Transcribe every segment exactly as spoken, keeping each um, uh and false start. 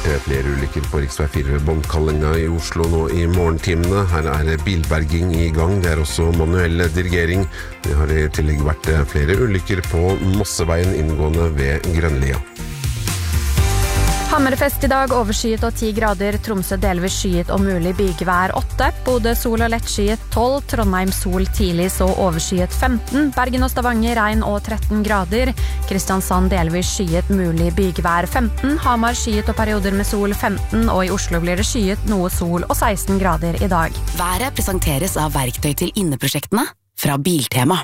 flere ulykker på riksvei fire ved Båndkallenga i Oslo nå i morgentimene. Her er bilberging i gang, det er også manuell dirigering. Det har i tillegg vært flere ulykker på Mosseveien inngående ved Grønlia. Hammerfest i dag, overskyet og ti grader, Tromsø delvis skyet og mulig bygevær åtte, Bodø sol og lett skyet tolv, Trondheim sol tidlig så overskyet femten, Bergen og Stavanger regn og tretten grader, Kristiansand delvis skyet mulig bygevær femten, Hamar skyet og perioder med sol femten, og i Oslo blir det skyet noe sol og seksten grader i dag. Været presenteres av verktøy til inneprosjektene fra Biltema.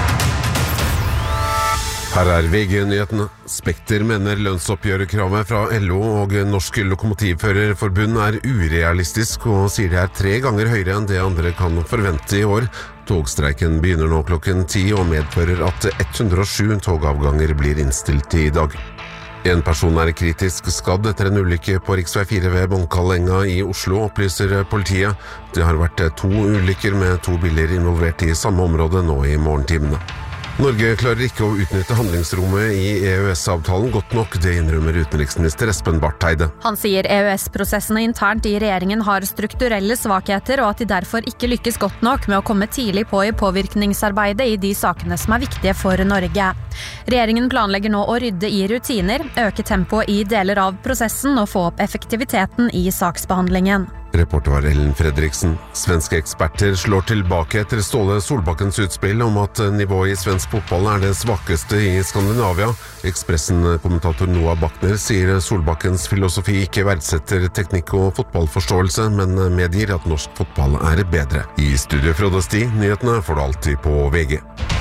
Her er V G-nyhetene. Spekter mener lønnsoppgjørekravet fra L O og Norsk Lokomotivførerforbund er urealistisk og sier det er tre ganger høyere enn det andre kan forvente i år. Togstreiken begynner nå klokken ti og medfører at hundre og sju togavganger blir innstilt i dag. En person er kritisk skadd etter en ulykke på riksvei fire ved Båndkallenga i Oslo, opplyser politiet. Det har vært to ulykker med to biler involvert i samme område nå i morgentimene. Norge klarer ikke å utnytte handlingsrommet i E U S-avtalen godt nok, det innrømmer utenriksminister Espen Barth Eide. Han sier E U S-prosessene internt i regjeringen har strukturelle svakheter, og at de derfor ikke lykkes godt nok med å komme tidlig på i påvirkningsarbeidet i de sakene som er viktige for Norge. Regjeringen planlegger nå å rydde i rutiner, øke tempoet i deler av prosessen og få opp effektiviteten i saksbehandlingen. Reporter var Ellen Fredriksen. Svenske eksperter slår tilbake etter Ståle Solbakkens utspill om at nivået i svensk fotball er det svakeste i Skandinavia. Expressen-kommentator Noah Bachner sier Solbakkens filosofi ikke verdsetter teknikk og fotballforståelse, men medgir at norsk fotball er bedre. I studio Frode Sti, nyhetene får du alltid på V G.